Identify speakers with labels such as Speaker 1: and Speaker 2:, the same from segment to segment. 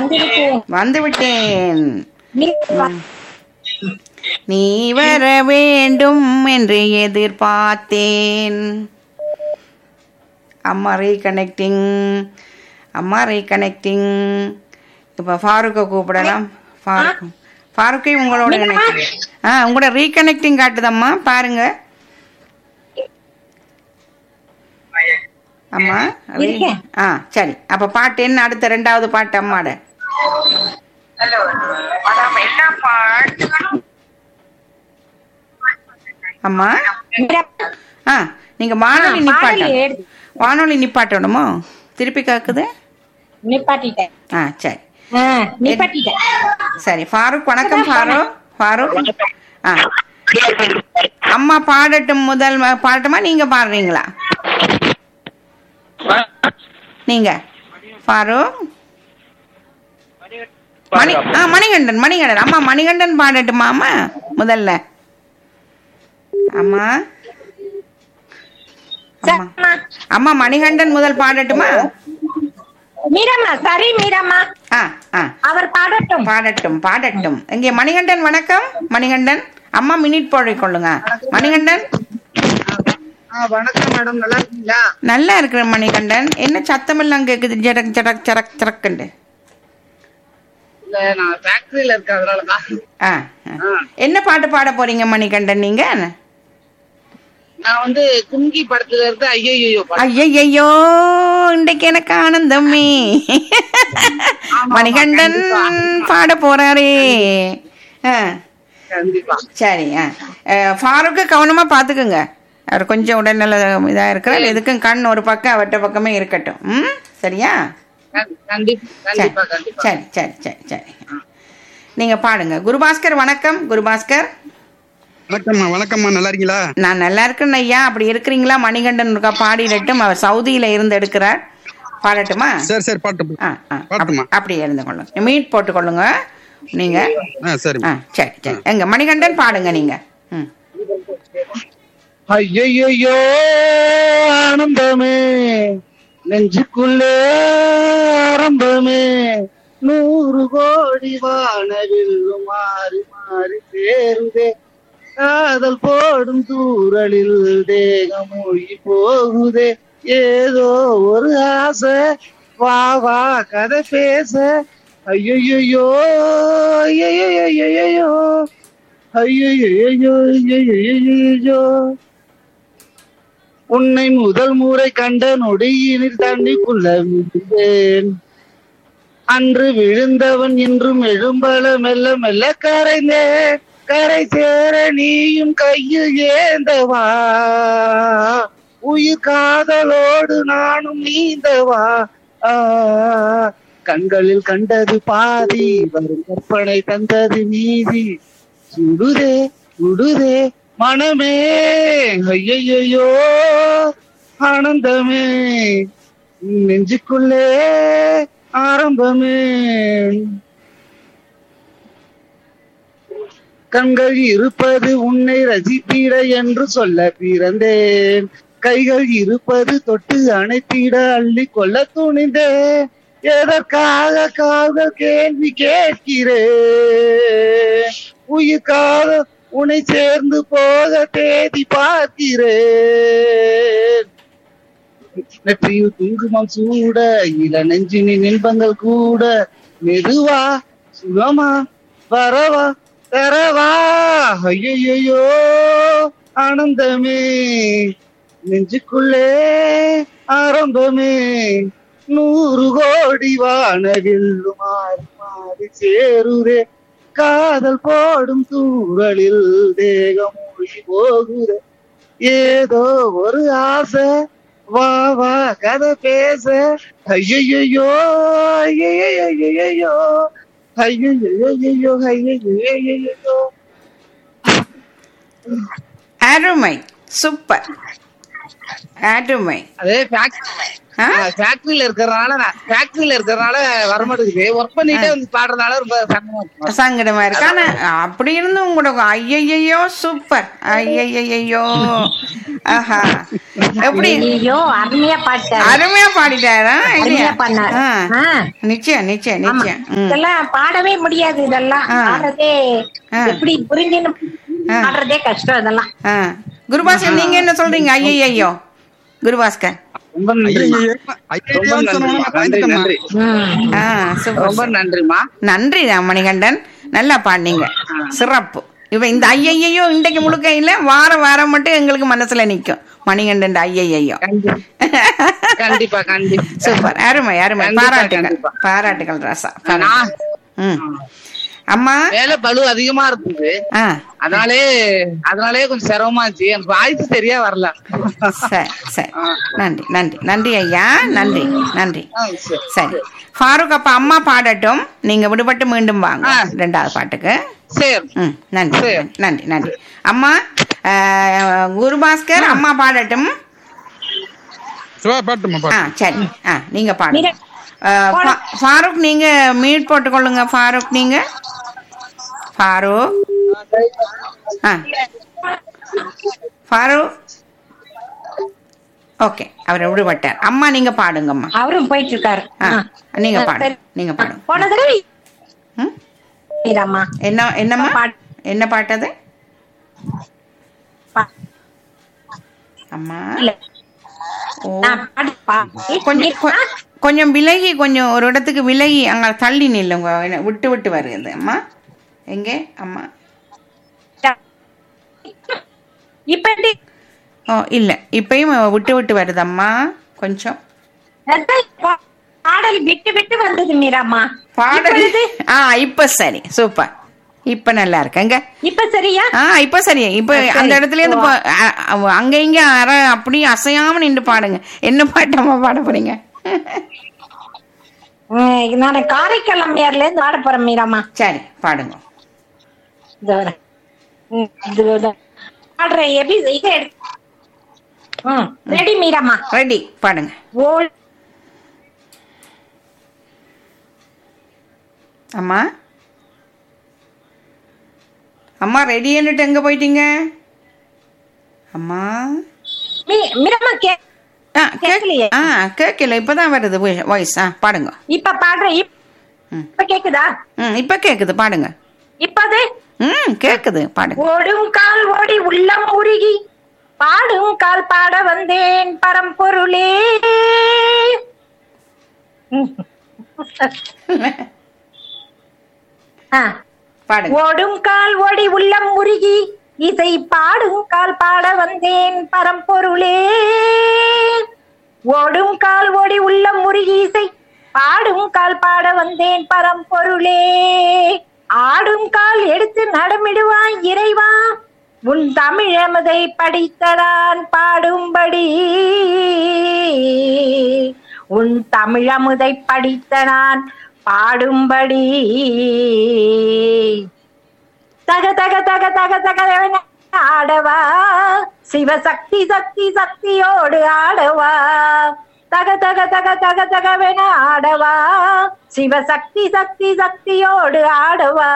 Speaker 1: வந்து விட்டேன். நீ வர வேண்டும் என்று எதிர்பார்த்தேன். அம்மா ரீகனெக்டிங், அம்மா ரீகனெக்டிங். இப்போ ஃபாரூக்கை கூப்பிடலாம். ஃபாரூக்கையும் உங்களோட உங்களோட ரீகனெக்டிங் காட்டுதம்மா, பாருங்க. அம்மா சரி, அப்ப பாட்டு என்ன? அடுத்த ரெண்டாவது பாட்டு அம்மாட. அம்மா நீங்க வானொலி நிப்பாட்டணுமோ? திருப்பி கேக்குது. சரி சரி. ஃபாரூக் வணக்கம். ஃபாரூக் அம்மா பாடட்டும். முதல் பாடட்டுமா, நீங்க பாடுறீங்களா? நீங்க ஃபாரூக் மணிகண்டன் அம்மா மணிகண்டன் பாடட்டுமா அம்மா முதல்ல? அம்மா அம்மா மணிகண்டன் முதல் பாடட்டுமா?
Speaker 2: சரி மீரம்மா, அவர் பாடட்டும்.
Speaker 1: பாடட்டும் பாடட்டும். இங்கே மணிகண்டன் வணக்கம். மணிகண்டன் அம்மா மினிட் போடுங்க. மணிகண்டன்
Speaker 3: வணக்கம் மேடம், நல்லா இருக்கீங்களா?
Speaker 1: நல்லா இருக்கிற மணிகண்டன். என்ன சத்தம் எல்லாம் கேக்குது? ஜடக் ஜடக் சரக் சரக்குண்டு.
Speaker 3: இல்ல, நான் ஃபேக்டரியில இருக்கேன், அதனாலதான்.
Speaker 1: என்ன பாட்டு பாட போறீங்க மணிகண்டன் நீங்க?
Speaker 3: நான் வந்து கும்கி படத்துல இருந்து ஐயோ
Speaker 1: ஐயோ இன்றைக்கு எனக்கு ஆனந்தமே. மணிகண்டன் பாட போறாரே. சரி. ஃபாரூக்கு கவனமா பாத்துக்குங்க. அவர் கொஞ்சம் உடல்நல இதா இருக்கிறார். எதுக்கும் கண் ஒரு பக்கம் அவட்ட பக்கமே இருக்கட்டும். சரியா? சரி சரி சரி சரி. நீங்க பாடுங்க. குருபாஸ்கர் வணக்கம். குருபாஸ்கர்
Speaker 4: வணக்கம்மா. வணக்கம்மா, நல்லா இருக்கீங்களா?
Speaker 1: நான் நல்லா இருக்கேன் ஐயா. அப்படி இருக்கிறீங்களா? மணிகண்டன் இருக்கா பாடிடட்டும். அவர் சவுதியில இருந்து எடுக்கிறார். பாடட்டுமா?
Speaker 4: சரி சரி, பாட்டுமா.
Speaker 1: அப்படியே இருந்து கொள்ளுங்க. மீட் போட்டு கொள்ளுங்க நீங்க.
Speaker 4: சரி
Speaker 1: சரி சரி. எங்க மணிகண்டன் பாடுங்க நீங்க.
Speaker 3: ஐயோ ஆனந்தமே நெஞ்சுக்குள்ளே ஆரம்பமே 100 கோடி வானவில் மாறி மாறி சேருதே காதல் போடும் தூரலில் தேகம் மூழ்கி போகுதே ஏதோ ஒரு ஆசை வா வா கதை பேச ஐயோ ஐயோ ஐயோ உன்னை முதல் முறை கண்ட நொடியினில் தண்ணிக்குள்ள விழுந்தேன் அன்று விழுந்தவன் இன்றும் எழும்பல மெல்ல மெல்ல கரைந்தேன் கரை சேர நீயும் கையில் ஏந்தவா உயிர் காதலோடு நானும் நீந்தவா கண்களில் கண்டது பாதி வரும் கற்பனை தந்தது நீதி சுடுதே சுடுதே மனமே ஐயோ ஆனந்தமே நெஞ்சுக்குள்ளே ஆரம்பமே கண்கள் இருப்பது உன்னை ரசித்திட என்று சொல்ல பிறந்தேன் கைகள் இருப்பது தொட்டு அணைத்திட அள்ளி கொள்ள துணிந்தேன் எதற்காக காதல் கேள்வி கேட்கிறேன் உயிர்காக உன்னை சேர்ந்து போக தேதி பார்க்கிறேன் நெற்றியில் குங்குமம் சூட இள நெஞ்சினின் இன்பங்கள் கூட மெதுவா சுகமா வரவா தரவா ஐயோ ஆனந்தமே நெஞ்சுக்குள்ளே ஆரம்பமே 100 கோடி வானவில் மாறி மாறி சேருதே காதல் போடும் தூரலில் தேகம் மூழ்கி போகுதே ஏதோ ஒரு ஆசை வா வா கதை பேச ஐயோ ஐயோ ஐயோ
Speaker 1: அருமை, சூப்பர். ஆட்டுமை
Speaker 3: அது ஃபேக்டரியில இருக்கிறதுனால வரமாட்டேங்குது. ஒர்க் பண்ணிட்டே வந்து பாடுறதுனால ரொம்ப சங்கடமா இருக்கு.
Speaker 1: சங்கடமா இருக்கு. ஆனா அப்படி இருந்தும் கூட ஐயையோ சூப்பர், ஐயையோ, ஆஹா, எப்படி
Speaker 2: ஐயோ அருமையா பாட்டாரு,
Speaker 1: அருமையா பாடிட்டாரா இல்லையா?
Speaker 2: அருமையா பண்ணாரு.
Speaker 1: நிச்சயம் நிச்சயம் நிச்சயம்.
Speaker 2: இதெல்லாம் பாடவே முடியாது, இதெல்லாம் பாடுறதே எப்படி புரிஞ்சுன்னு பாடுறதே கஷ்டம் இதெல்லாம்.
Speaker 1: குருபாஸ்கர் நீங்க என்ன சொல்றீங்க? ஐயையோ குருபாஸ்கர்
Speaker 3: ரொம்ப நன்றிமா.
Speaker 1: நன்றி மணிகண்டன், நல்லா பாடினீங்க, சிறப்பு. இப்ப இந்த ஐயையோ இன்றைக்கு முழுக்க இல்ல, வாரம் மட்டும் எங்களுக்கு மனசுல நிக்கும் மணிகண்டன் ஐயையோ.
Speaker 3: கண்டிப்பா கண்டிப்பா.
Speaker 1: சூப்பர், அருமை அருமை, பாராட்டுகள் பாராட்டுகள் ராசா. அம்மா
Speaker 3: வேலை பளு அதிகமா இருக்குது, அதனாலே கொஞ்சம் சிரமமா இருந்துச்சு. எனக்கு வாய்ஸ் சரியா வரல.
Speaker 1: சரி சரி, நன்றி நன்றி நன்றி ஐயா, நன்றி நன்றி. சரி ஃபாரூக், அப்ப அம்மா பாடட்டும், நீங்க விடுபட்டு மீண்டும் வாங்க ரெண்டாவது பாட்டுக்கு.
Speaker 3: சரி,
Speaker 1: நன்றி நன்றி நன்றி. அம்மா குருபாஸ்கர் அம்மா பாடட்டும். சரி, நீங்க பாடுங்க. ஃபாரூக் நீங்க மியூட் போட்டுக்கொள்ளுங்க. ஃபாரூக் நீங்க ஃபாரூக் ஓகே, அவர் விடுபட்டார். அம்மா நீங்க பாடுங்கம்மா.
Speaker 2: அவரும் போயிட்டு இருக்காரு.
Speaker 1: நீங்க பாடுங்க, நீங்க பாடுங்க.
Speaker 2: போன தடவை
Speaker 1: என்னம்மா என்ன பாட்டது அம்மா? கொஞ்சம் விலகி, கொஞ்சம் ஒரு இடத்துக்கு விலகி அங்க தள்ளி நில்லுங்க, விட்டு விட்டு வருது அம்மா. எங்க அம்மா? இல்ல, இப்பயும் விட்டு விட்டு வருது அம்மா, கொஞ்சம்
Speaker 2: பாடல் விட்டு விட்டு வந்தது மீராமா.
Speaker 1: பாடல் இப்ப சரி, சூப்பர், இப்ப நல்லா இருக்குங்க.
Speaker 2: இப்ப சரியா?
Speaker 1: இப்ப சரியா. இப்ப அந்த இடத்துல இருந்து அங்க இங்க அப்படியே அசையாம நின்று பாடுங்க. என்ன பாட்டம்மா பாட போறீங்க?
Speaker 2: நான் காரைக்கால் அம்மையார்ல இருந்து பாட போறேன் மீராமா.
Speaker 1: சரி பாடுங்க.
Speaker 2: பாடுறேன், ரெடி மீராமா?
Speaker 1: ரெடி, பாடுங்க. அம்மா அம்மா ரெடின்னுட்டு எங்க போயிட்டீங்க அம்மா?
Speaker 2: மீராமா
Speaker 1: கேக்கல, இப்பதான் வருது வாய்ஸ். பாடுங்க.
Speaker 2: இப்ப பாடுறேன். இப்ப கேக்குதா?
Speaker 1: இப்ப கேக்குது, பாடுங்க.
Speaker 2: இப்பது
Speaker 1: கேக்குது, பாடுங்க.
Speaker 2: ஓடும் கால் ஓடி உள்ளம் உருகி பாடும் கால் பாட வந்தேன் பரம்பொருளே. ஓடும் கால் ஓடி உள்ளம் உருகி இசை பாடும் கால் பாட வந்தேன் பரம்பொருளே. ஓடும் கால் ஓடி உள்ளம் உருகி இசை பாடும் கால் பாட வந்தேன் பரம்பொருளே. ஆடும் கால் எடுத்து நடமிடுவான் இறைவா, உன் தமிழமதை படித்தடான் பாடும்படி. உன் தமிழமுதை படித்தடான் பாடும்படி. தக தக தக தக தக ஆடவா, சிவசக்தி சக்தி சக்தியோடு ஆடவா. தக தக தக தக தகவென ஆடவா, சிவசக்தி சக்தி சக்தியோடு ஆடவா.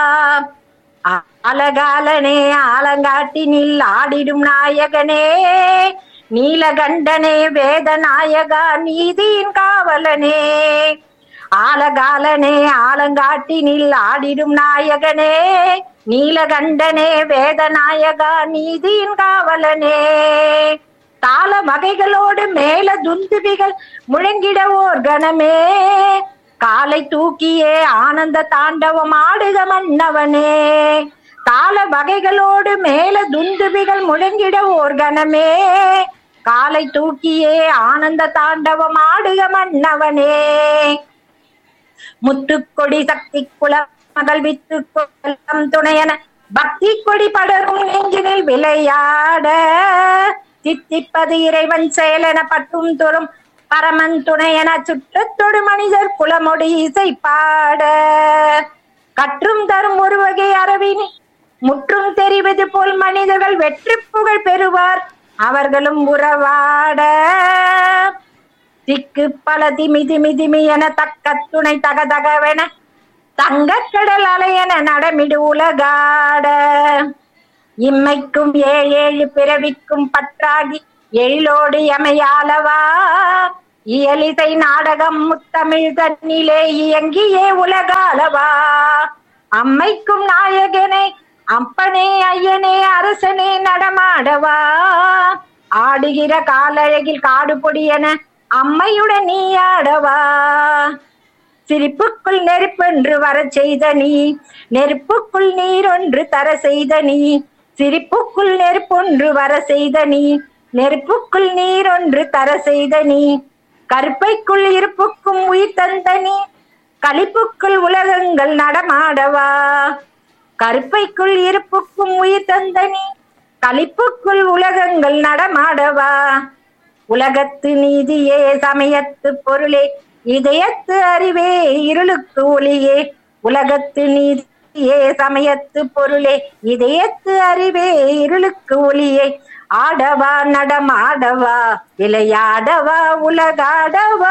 Speaker 2: ஆலகாலனே ஆலங்காட்டினில் ஆடிடும் நாயகனே, நீலகண்டனே வேத நாயகா நீதியின் காவலனே. ஆலகாலனே ஆலங்காட்டினில் ஆடிடும் நாயகனே, நீலகண்டனே வேத நாயகா நீதியின் காவலனே. தாள வகைகளோடு மேல துந்துபிகள் முழங்கிடவோர் கணமே, காலை தூக்கியே ஆனந்த தாண்டவம் ஆடுக மன்னவனே. தாள வகைகளோடு மேல துந்துபிகள் முழங்கிடவோர் கணமே, காலை தூக்கியே ஆனந்த தாண்டவம் ஆடுக மன்னவனே. முத்துக்கொடி சக்தி குல மகள் வித்து கொல்லம் துணையன பக்தி கொடி படரும் நெஞ்சினில் விளையாட. சித்திப்பது இறைவன் செயலென பட்டும் தோறும் பரமன் துணையன சுற்றத்தொடு மனிதர் குலமொடி இசை பாட. கற்றும் தரும் ஒரு வகை அரவினி முற்றும் தெரிவது போல் மனிதர்கள் வெற்றி புகழ் பெறுவார். அவர்களும் உறவாட திக்கு பல திமி திமி திமி என தக்க துணை தகதகவென தங்கக் கடல் அலையென நடமிடு உலகாட இம்மைக்கும் ஏழு பிறவிக்கும் பற்றாகி எழிலோடு எமையாலவா இயலிசை நாடகம் முத்தமிழ் தன்னிலே இயங்கியே உலகாலவா அம்மைக்கும் நாயகனே அப்பனே ஐயனே அரசனே நடமாடவா ஆடுகிற காலழகில் காடு பொடியென அம்மையுடன் நீ ஆடவா சிரிப்புக்குள் நெருப்பென்று வர செய்த நீ நெருப்புக்குள் நீரொன்று தர செய்த நீ சிரிப்புக்குள் நெருப்பொன்று வர செய்த நீ நெருப்புக்குள் நீரொன்று தர செய்த நீ கருப்பைக்குள் இருப்புக்கும் உயிர் தந்த நீ களிப்புக்குள் உலகங்கள் நடமாடவா கருப்பைக்குள் இருப்புக்கும் உயிர் தந்த நீ களிப்புக்குள் உலகங்கள் நடமாடவா உலகத்து நீதியே சமயத்து பொருளே இதயத்து அறிவே இருளுக்கு ஒளியே உலகத்து நீதியே சமயத்து பொருளே இதயத்து அறிவே இருளுக்கு ஒளியே ஆடவா நடமாடவா விளையாடவா உலகாடவா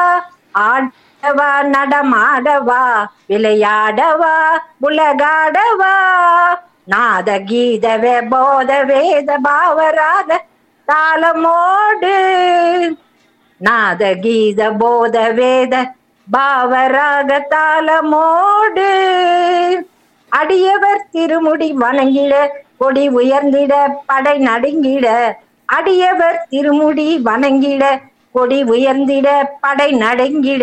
Speaker 2: ஆடவா நடமாடவா விளையாடவா உலகாடவா நாத கீதவே போத வேத பாவராக தாளமோடு நாத கீத போத வேத பாவராக தாளமோடு அடியவர் திருமுடி வணங்கிட கொடி உயர்ந்திட படை நடுங்கிட அடியவர் திருமுடி வணங்கிட கொடி உயர்ந்திட படை நடுங்கிட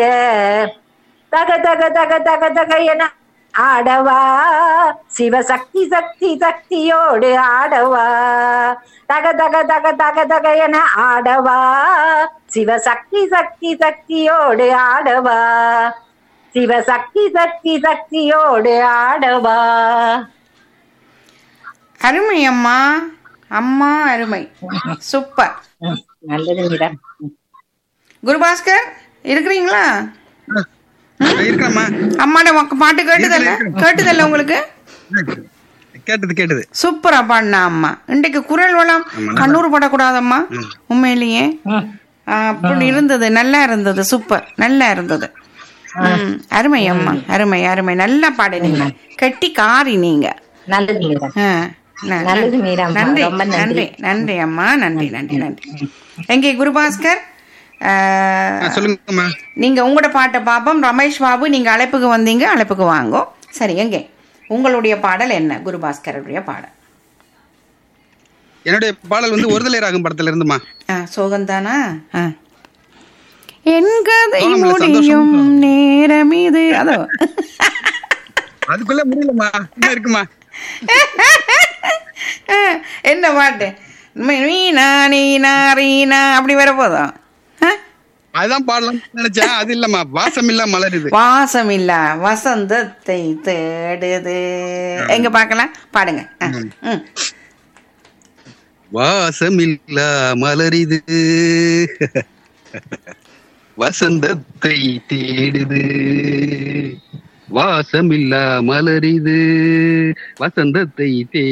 Speaker 2: தக தக தக தக தக என ஆடவா சிவசக்தி சக்தி சக்தியோடு ஆடவா தக தக தக தக தக என ஆடவா சிவசக்தி சக்தி சக்தியோடு ஆடவா சிவசக்தி சக்தி சக்தியோடு ஆடவா.
Speaker 1: அருமை அம்மா, அம்மா அருமை, சூப்பர்.
Speaker 2: நல்லது மேடம்.
Speaker 1: குருபாஸ்கர் இருக்கிறீங்களா? அம்மாட பாட்டு கேட்டுதல்ல உங்களுக்கு?
Speaker 4: கேட்டது
Speaker 1: சூப்பரா பாடினா அம்மா. இன்றைக்கு குரல் வளம் கண்ணூர் படக்கூடாதம்மா, உண்மையிலேயே அப்படி இருந்தது, நல்லா இருந்தது, சூப்பர், நல்லா இருந்தது. அருமை அம்மா, அருமை அருமை, நல்லா பாடினீங்க, கெட்டி காரி நீங்க.
Speaker 2: நல்லது
Speaker 1: நன்றி நன்றி நன்றி அம்மா, நன்றி நன்றி நன்றி. எங்கே குருபாஸ்கர், நீங்க உங்களோட பாட்டை பாப்போம். ரமேஷ் பாபு, நீங்க அழைப்புக்கு வந்தீங்க, அழைப்புக்கு வாங்கோ. சரி, எங்கே உங்களுடைய பாடல் என்ன? குருபாஸ்கருடைய பாடல்.
Speaker 4: என்னுடைய பாடல் வந்து ஒருதலை ராகம் படத்துல இருந்துமா.
Speaker 1: சோகந்தானா? என் கதை முடியும் நேரம் இது. அதோ
Speaker 4: அதுக்குள்ள முடியலமா, இருக்குமா?
Speaker 1: என்ன பாட்டு? மீனா நீனா ரீனா அப்படி வர போதும்.
Speaker 4: அதுதான் பாடலாம் நினைச்சேன், அது இல்லம்மா. வாசம் இல்ல மலருது,
Speaker 1: வாசம் இல்ல வசந்தத்தை தேடுது. எங்க பார்க்கலாம், பாடுங்க.
Speaker 4: வாசம் இல்ல மலரிது வசந்தத்தை தேடுது, வாசம் இல்ல மலரிது வசந்தத்தை